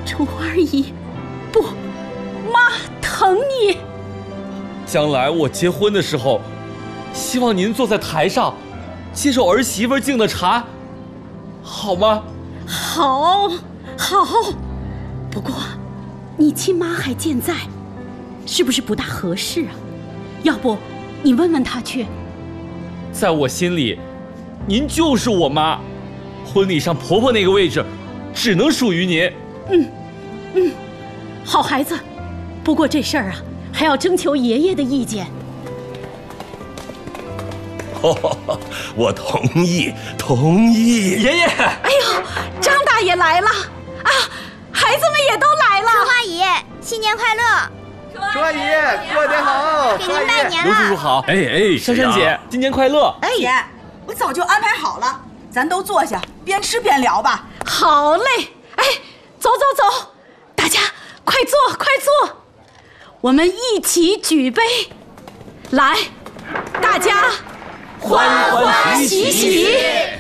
春花而已。不，妈疼你。 将来我结婚的时候，希望您坐在台上，接受儿媳妇敬的茶，好吗？ 好，好。不过，你亲妈还健在，是不是不大合适啊？要不，你问问她去。 在我心里，您就是我妈，婚礼上婆婆那个位置，只能属于您。 好孩子。不过这事儿啊，还要征求爷爷的意见。 我同意，同意。 爷爷， 哎呦，张大爷来了啊！孩子们也都来了。 春花姨，新年快乐！ 春花姨，过年好！ 给您拜年刘叔叔了。 好。 哎， 珊珊姐，新年快乐！ 哎，姐，我早就安排好了，咱都坐下，边吃边聊吧。 好嘞，哎，走走走，大家快坐快坐，我们一起举杯，来，大家欢欢喜喜。